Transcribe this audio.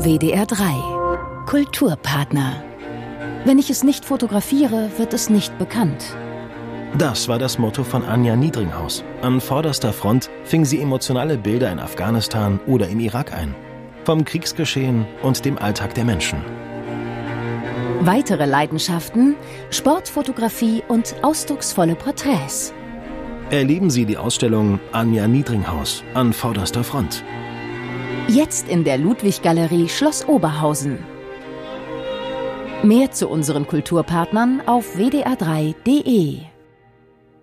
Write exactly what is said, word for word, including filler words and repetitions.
W D R drei. Kulturpartner. Wenn ich es nicht fotografiere, wird es nicht bekannt. Das war das Motto von Anja Niedringhaus. An vorderster Front fing sie emotionale Bilder in Afghanistan oder im Irak ein. Vom Kriegsgeschehen und dem Alltag der Menschen. Weitere Leidenschaften: Sportfotografie und ausdrucksvolle Porträts. Erleben Sie die Ausstellung Anja Niedringhaus an vorderster Front. Jetzt in der Ludwig-Galerie Schloss Oberhausen. Mehr zu unseren Kulturpartnern auf w d r drei punkt d e.